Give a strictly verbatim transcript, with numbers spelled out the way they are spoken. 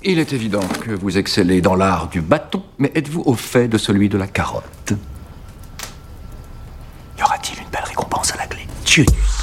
Il est évident que vous excellez dans l'art du bâton, mais êtes-vous au fait de celui de la carotte? Y aura-t-il une belle récompense à la clé? Dieu.